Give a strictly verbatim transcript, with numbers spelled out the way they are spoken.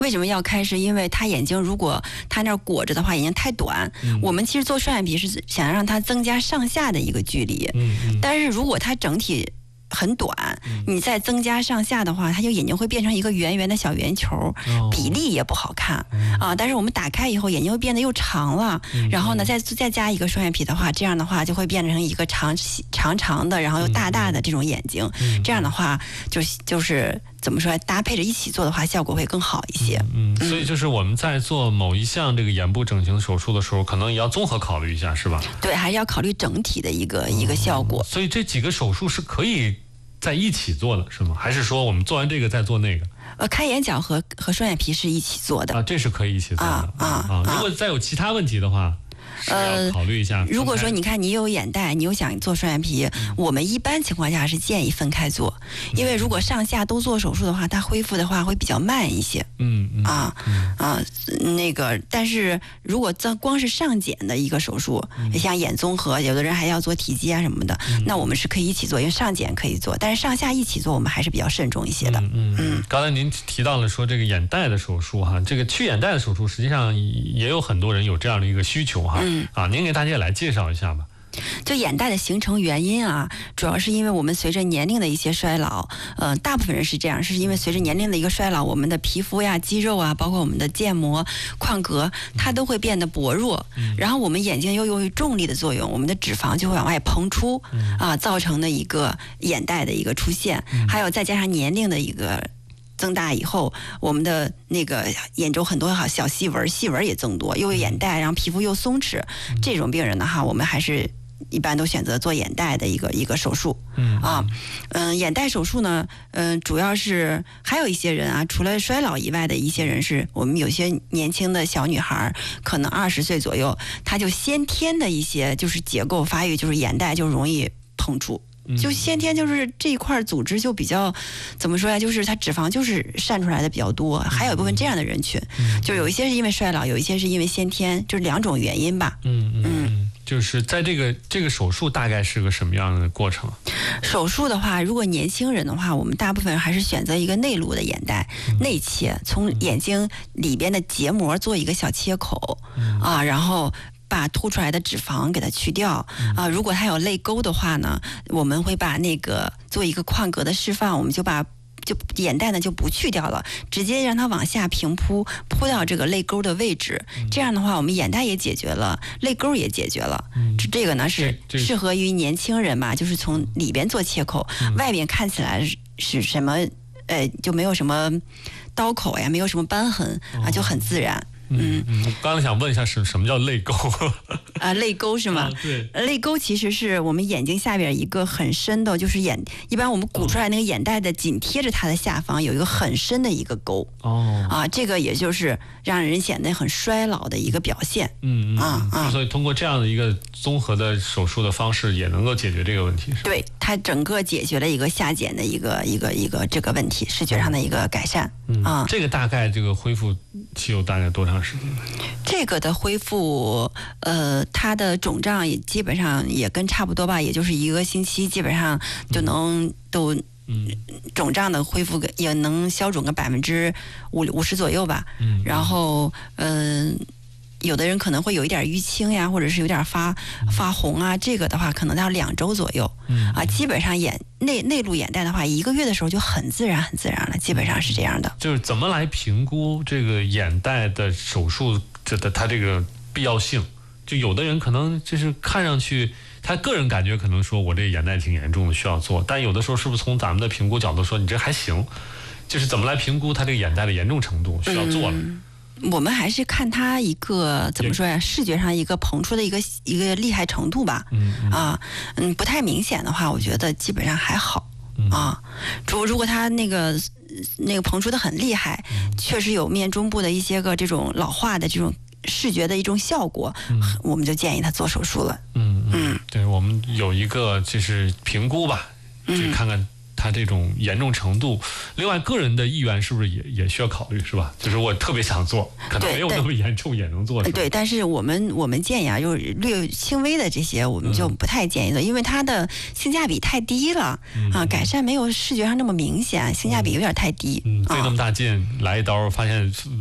为什么要开？是因为他眼睛如果他那儿裹着的话，眼睛太短。嗯、我们其实做双眼皮是想让它增加上下的一个距离。嗯嗯、但是如果它整体很短，你再增加上下的话，它就眼睛会变成一个圆圆的小圆球，哦、比例也不好看、嗯、啊。但是我们打开以后，眼睛会变得又长了。嗯、然后呢，再再加一个双眼皮的话，这样的话就会变成一个长长长的，然后又大大的这种眼睛。嗯、这样的话，就就是怎么说，搭配着一起做的话，效果会更好一些。 嗯，嗯所以就是我们在做某一项这个眼部整形手术的时候，可能也要综合考虑一下，是吧？ 对，还是要考虑整体的一个、嗯、一个效果。 所以这几个手术是可以在一起做的，是吗？还是说我们做完这个再做那个？ 呃，开眼角和和双眼皮是一起做的啊，这是可以一起做的啊啊啊！如果再有其他问题的话。呃，考虑一下。 如果说你看你有眼袋，你又想做双眼皮，嗯、我们一般情况下是建议分开做，因为如果上下都做手术的话，它恢复的话会比较慢一些。嗯嗯啊嗯啊，那个，但是如果这光是上睑的一个手术，嗯、像眼综合，有的人还要做体肌啊什么的，嗯、那我们是可以一起做，因为上睑可以做，但是上下一起做，我们还是比较慎重一些的。嗯嗯嗯。刚才您提到了说这个眼袋的手术哈，这个去眼袋的手术，实际上也有很多人有这样的一个需求哈。嗯啊，您给大家也来介绍一下吧。 就眼袋的形成原因啊，主要是因为我们随着年龄的一些衰老，呃，大部分人是这样，是因为随着年龄的一个衰老，我们的皮肤呀、肌肉啊，包括我们的腱膜、眶隔，它都会变得薄弱。嗯、然后我们眼睛又由于重力的作用，我们的脂肪就会往外膨出，嗯、啊，造成的一个眼袋的一个出现。嗯、还有再加上年龄的一个增大以后，我们的那个眼周很多好小细纹，细纹也增多，又有眼袋，然后皮肤又松弛，嗯、这种病人呢，哈，我们还是一般都选择做眼袋的一个一个手术。嗯啊，嗯，眼袋手术呢，嗯，主要是还有一些人啊，除了衰老以外的一些人是，我们有些年轻的小女孩，可能二十岁左右，她就先天的一些就是结构发育，就是眼袋就容易膨出。就先天就是这一块组织就比较怎么说呀？就是它脂肪就是散出来的比较多，还有一部分这样的人群，就有一些是因为衰老，有一些是因为先天，就是两种原因吧。 嗯嗯嗯，就是在这个这个手术大概是个什么样的过程？ 手术的话，如果年轻人的话，我们大部分还是选择一个内颅的眼袋，嗯、内切，从眼睛里边的结膜做一个小切口，嗯、啊，然后把凸出来的脂肪给它去掉啊。如果它有泪沟的话呢，我们会把那个做一个眶隔的释放，我们就把就眼袋呢就不去掉了，直接让它往下平铺，铺到这个泪沟的位置。这样的话，我们眼袋也解决了，泪沟也解决了。嗯、这个呢是适合于年轻人嘛，就是从里边做切口，嗯、外边看起来是什么呃就没有什么刀口呀，没有什么瘢痕啊，就很自然。 嗯嗯，我刚才想问一下，什什么叫泪沟？ 啊，泪沟是吗？ 啊、对， 泪沟其实是我们眼睛下边一个很深的，就是眼一般我们鼓出来那个眼袋的紧贴着它的下方有一个很深的一个沟。哦，啊，这个也就是让人显得很衰老的一个表现。 嗯嗯啊啊，所以通过这样的一个综合的手术的方式，也能够解决这个问题。 对，它整个解决了一个下睑的一个一个一个这个问题，视觉上的一个改善。 嗯啊，这个大概这个恢复期有大概多长时间？ 这个的恢复，呃，它的肿胀也基本上也跟差不多吧，也就是一个星期，基本上就能都，嗯，肿胀的恢复个也能消肿个百分之五五十左右吧。嗯，然后，嗯、呃。有的人可能会有一点淤青呀，或者是有点发发红啊，这个的话可能到两周左右。嗯啊，基本上眼内内陆眼袋的话，一个月的时候就很自然很自然了，基本上是这样的。 就是怎么来评估这个眼袋的手术这的它这个必要性？就有的人可能就是看上去他个人感觉可能说我这眼袋挺严重的需要做，但有的时候是不是从咱们的评估角度说你这还行？就是怎么来评估他这个眼袋的严重程度需要做了？嗯， 我们还是看它一个怎么说呀？视觉上一个膨出的一个一个厉害程度吧。嗯嗯啊，嗯，不太明显的话，我觉得基本上还好。嗯、啊。如如果它那个那个膨出的很厉害，嗯、确实有面中部的一些个这种老化的这种视觉的一种效果，嗯、我们就建议他做手术了。 嗯嗯，对，我们有一个就是评估吧，去看看它这种严重程度。另外，个人的意愿是不是也也需要考虑，是吧？就是我特别想做，可能没有那么严重也能做。 对，但是我们我们建议啊，就是略轻微的这些，我们就不太建议的，嗯、因为它的性价比太低了、嗯、啊，改善没有视觉上那么明显，性价比有点太低。 嗯，费那么大劲、啊、来一刀，发现